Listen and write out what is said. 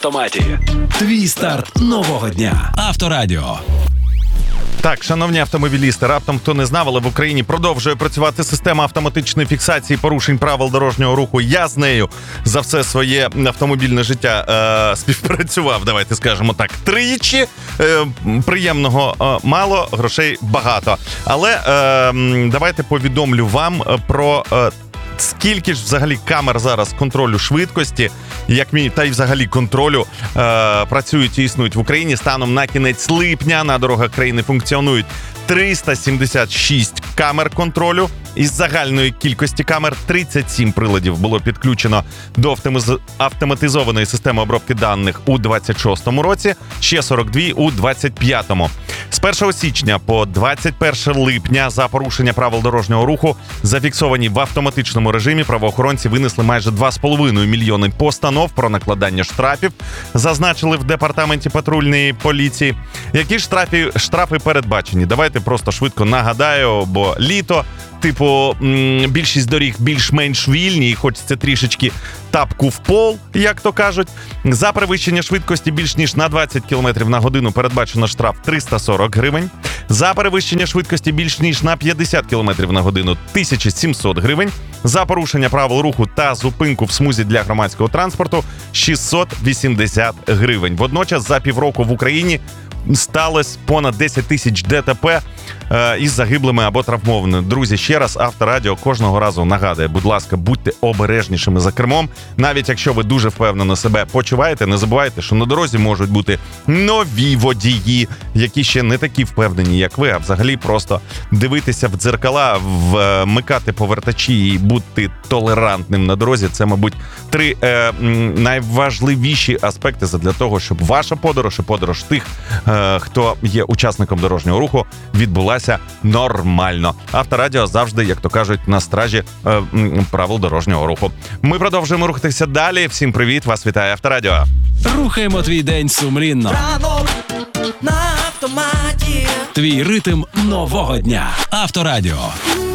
автоматі. Твій старт нового дня. Авторадіо. Так, шановні автомобілісти, раптом хто не знав, але в Україні продовжує працювати система автоматичної фіксації порушень правил дорожнього руху. Я з нею за все своє автомобільне життя співпрацював, давайте скажемо так, тричі. Приємного мало, грошей багато. Але давайте повідомлю вам про скільки ж взагалі камер зараз контролю швидкості, та й взагалі контролю працюють і існують в Україні. Станом на кінець липня на дорогах країни функціонують 376 камер контролю. Із загальної кількості камер 37 приладів було підключено до автоматизованої системи обробки даних у 26-му році, ще 42 у 25-му. З 1 січня по 21 липня за порушення правил дорожнього руху, зафіксовані в автоматичному режимі, правоохоронці винесли майже 2,5 мільйони постанов про накладання штрафів, зазначили в департаменті патрульної поліції. Які ж штрафи передбачені? Давайте просто швидко нагадаю, бо літо, більшість доріг більш-менш вільні і хочеться трішечки тапку в пол, як то кажуть. За перевищення швидкості більш ніж на 20 км на годину передбачено штраф 340 гривень. За перевищення швидкості більш ніж на 50 км на годину 1700 гривень. За порушення правил руху та зупинку в смузі для громадського транспорту 680 гривень. Водночас за півроку в Україні сталося понад 10 тисяч ДТП із загиблими або травмованими. Друзі, ще раз Авторадіо кожного разу нагадує, будь ласка, будьте обережнішими за кермом. Навіть якщо ви дуже впевнено себе почуваєте, не забувайте, що на дорозі можуть бути нові водії, які ще не такі впевнені, як ви, а взагалі просто дивитися в дзеркала, вмикати повертачі і бути толерантним на дорозі. Це, мабуть, три найважливіші аспекти для того, щоб ваша подорож і подорож тих, хто є учасником дорожнього руху, відбулася нормально. Авторадіо завжди, як то кажуть, на стражі правил дорожнього руху. Ми продовжуємо рухатися далі. Всім привіт, вас вітає Авторадіо. Рухаємо твій день сумлінно. На автоматі. Твій ритм нового дня. Авторадіо.